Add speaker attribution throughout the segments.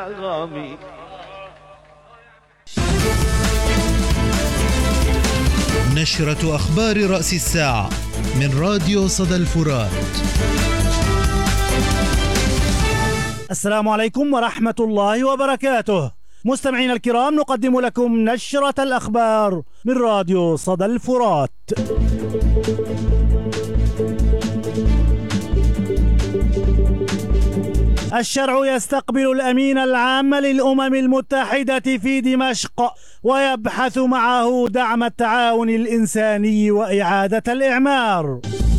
Speaker 1: الأغامي.
Speaker 2: نشرة أخبار رأس الساعة من راديو صدى الفرات.
Speaker 3: السلام عليكم ورحمة الله وبركاته. مستمعينا الكرام، نقدم لكم نشرة الأخبار من راديو صدى الفرات. الشرع يستقبل الأمين العام للأمم المتحدة في دمشق ويبحث معه دعم التعاون الإنساني وإعادة الإعمار.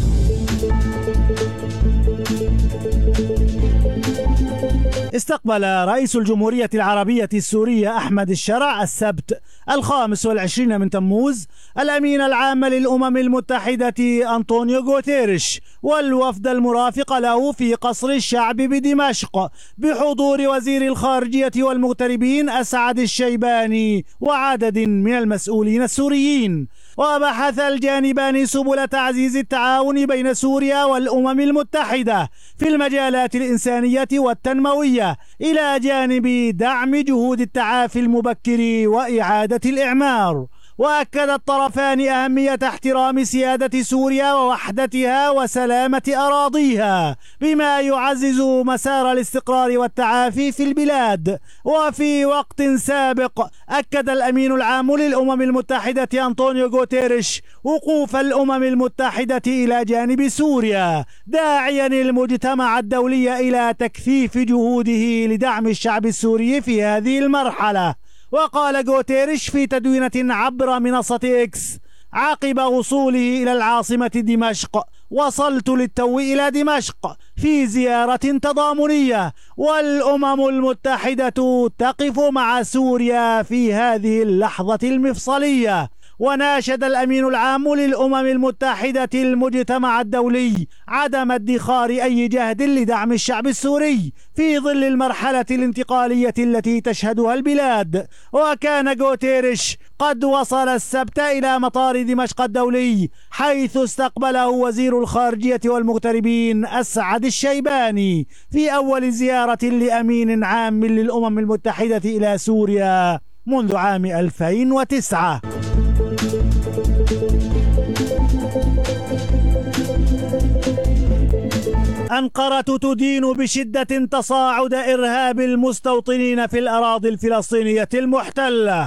Speaker 3: استقبل رئيس الجمهورية العربية السورية أحمد الشرع السبت 25 من تموز الأمين العام للأمم المتحدة أنطونيو غوتيريش والوفد المرافق له في قصر الشعب بدمشق بحضور وزير الخارجية والمغتربين أسعد الشيباني وعدد من المسؤولين السوريين. وبحث الجانبان سبل تعزيز التعاون بين سوريا والأمم المتحدة في المجالات الإنسانية والتنموية إلى جانب دعم جهود التعافي المبكر وإعادة الإعمار. وأكد الطرفان أهمية احترام سيادة سوريا ووحدتها وسلامة أراضيها بما يعزز مسار الاستقرار والتعافي في البلاد. وفي وقت سابق أكد الأمين العام للأمم المتحدة أنطونيو غوتيريش وقوف الأمم المتحدة إلى جانب سوريا، داعيا المجتمع الدولي إلى تكثيف جهوده لدعم الشعب السوري في هذه المرحلة. وقال غوتيريش في تدوينة عبر منصة إكس عقب وصوله إلى العاصمة دمشق: وصلت للتو إلى دمشق في زيارة تضامنية، والأمم المتحدة تقف مع سوريا في هذه اللحظة المفصلية. وناشد الأمين العام للأمم المتحدة المجتمع الدولي عدم ادخار أي جهد لدعم الشعب السوري في ظل المرحلة الانتقالية التي تشهدها البلاد. وكان غوتيريش قد وصل السبت إلى مطار دمشق الدولي، حيث استقبله وزير الخارجية والمغتربين أسعد الشيباني في أول زيارة لأمين عام للأمم المتحدة إلى سوريا منذ عام 2009. أنقرة تدين بشدة تصاعد إرهاب المستوطنين في الأراضي الفلسطينية المحتلة.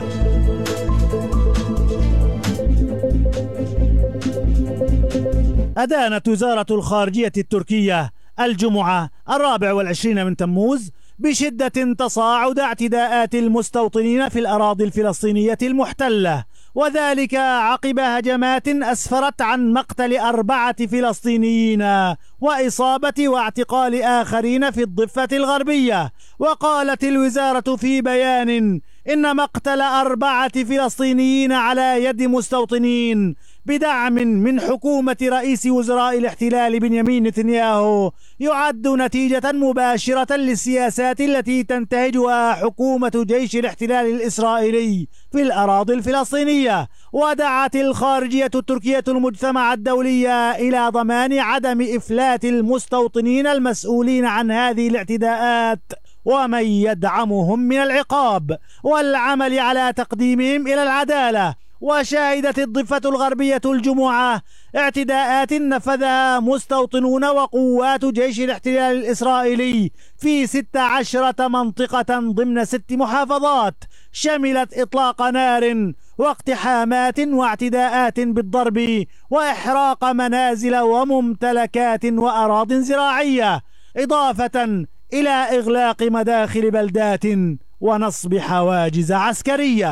Speaker 3: أدانت وزارة الخارجية التركية الجمعة 24 من تموز بشدة تصاعد اعتداءات المستوطنين في الأراضي الفلسطينية المحتلة، وذلك عقب هجمات أسفرت عن مقتل 4 فلسطينيين وإصابة واعتقال آخرين في الضفة الغربية. وقالت الوزارة في بيان إن مقتل 4 فلسطينيين على يد مستوطنين بدعم من حكومة رئيس وزراء الاحتلال بنيامين نتنياهو يعد نتيجة مباشرة للسياسات التي تنتهجها حكومة جيش الاحتلال الإسرائيلي في الأراضي الفلسطينية. ودعت الخارجية التركية المجتمع الدولي إلى ضمان عدم إفلات المستوطنين المسؤولين عن هذه الاعتداءات ومن يدعمهم من العقاب، والعمل على تقديمهم إلى العدالة. وشهدت الضفة الغربية الجمعة اعتداءات نفذها مستوطنون وقوات جيش الاحتلال الإسرائيلي في 16 منطقة ضمن 6 محافظات، شملت إطلاق نار واقتحامات واعتداءات بالضرب وإحراق منازل وممتلكات وأراضٍ زراعية، إضافة إلى إغلاق مداخل بلدات ونصب حواجز عسكرية.